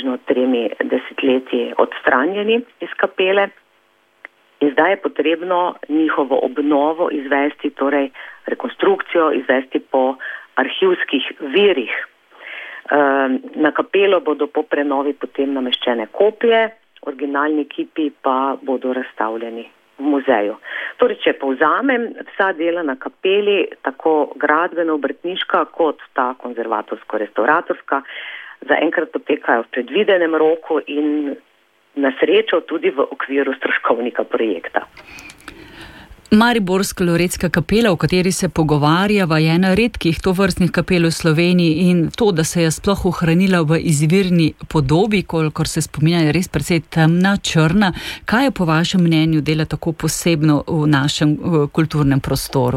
približno 3 desetletji odstranjeni iz kapele. In zdaj je potrebno njihovo obnovo izvesti, torej rekonstrukcijo izvesti po arhivskih virih. Na kapelo bodo po prenovi potem nameščene kopije, originalni kipi pa bodo razstavljeni v muzeju. Torej, če povzamem, vsa dela na kapeli, tako gradbeno-obrtniška kot ta konzervatorsko-restauratorska, zaenkrat potekajo v predvidenem roku in na srečo tudi v okviru stroškovnika projekta. Mariborska loretska kapela, o kateri se pogovarjava, je ena redkih tovrstnih kapel v Sloveniji in to, da se je sploh ohranila v izvirni podobi, kolikor se spominja, je res precej temna, črna. Kaj je po vašem mnenju dela tako posebno v našem kulturnem prostoru?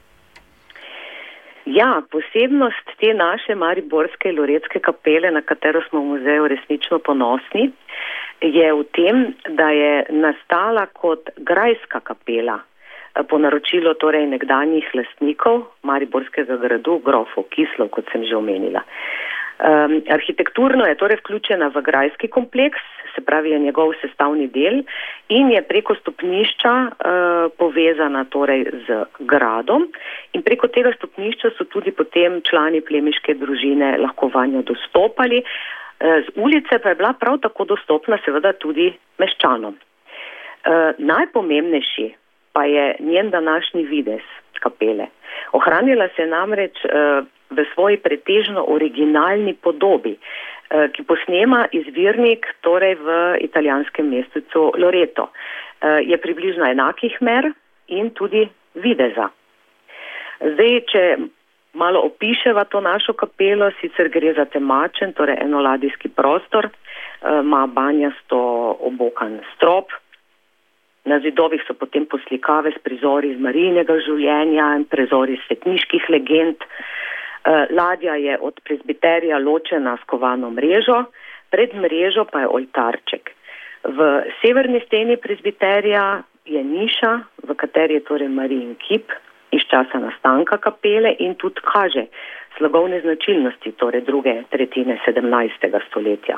Ja, posebnost te naše mariborske loretske kapele, na katero smo v muzeju resnično ponosni, je v tem, da je nastala kot grajska kapela, po naročilu torej nekdanjih lastnikov mariborskega gradu, grofov Kislov, kot sem že omenila. Arhitekturno je torej vključena v grajski kompleks, se pravi je njegov sestavni del in je preko stopnišča povezana torej z gradom in preko tega stopnišča so tudi potem člani plemiške družine lahko vanjo dostopali. Z ulice pa je bila prav tako dostopna seveda tudi meščanom. Najpomembnejši pa je njen današnji videz kapele. Ohranila se namreč v svoji pretežno originalni podobi, ki posnema izvirnik torej v italijanskem mestecu Loreto. Je približno enakih mer in tudi videza. Zdaj, če malo opiševa to našo kapelo, sicer gre za temačen, torej enoladijski prostor, ima banjasto obokan strop. Na zidovih so potem poslikave s prizori iz Marijinega življenja in prizori svetniških legend. Ladja je od prezbiterija ločena s kovano mrežo, pred mrežo pa je oltarček. V severni steni prezbiterja je niša, v kateri je torej Marijin kip iz časa nastanka kapele in tudi kaže slogovne značilnosti, torej druge tretjine 17. stoletja.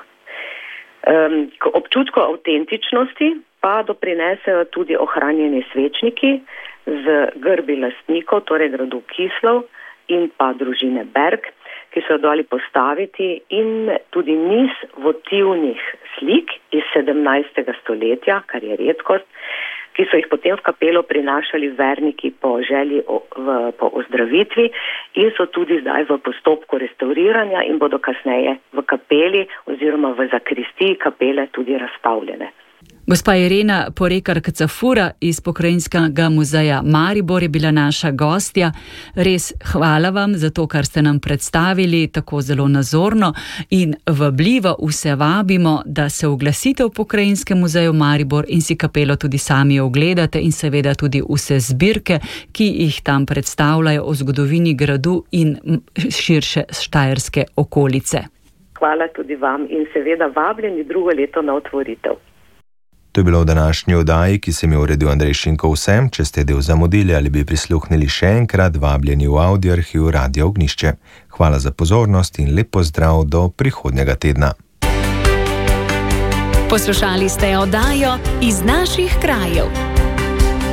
K občutku avtentičnosti pa doprinesejo tudi ohranjeni svečniki z grbi lastnikov, torej gradu Kislov in pa družine Berg, ki so jo dali postaviti in tudi niz votivnih slik iz 17. stoletja, kar je redkost, ki so jih potem v kapelo prinašali verniki po želji po ozdravitvi in so tudi zdaj v postopku restauriranja in bodo kasneje v kapeli oziroma v zakristiji kapele tudi razstavljene. Gospa Irena Porekar-Kacafura iz Pokrajinskega muzeja Maribor je bila naša gostja. Res hvala vam za to, kar ste nam predstavili tako zelo nazorno in vabljivo vse vabimo, da se oglasite v Pokrajinskem muzeju Maribor in si kapelo tudi sami ogledate in seveda tudi vse zbirke, ki jih tam predstavljajo o zgodovini gradu in širše štajerske okolice. Hvala tudi vam in seveda vabljeni drugo leto na otvoritev. To je bilo v današnji oddaji, ki sem jo uredil Andrej Šinko vsem. Če ste del zamudili ali bi prisluhnili še enkrat, vabljeni v audioarhiv Radia Ognjišče. Hvala za pozornost in lep pozdrav do prihodnjega tedna. Poslušali ste oddajo Iz naših krajev.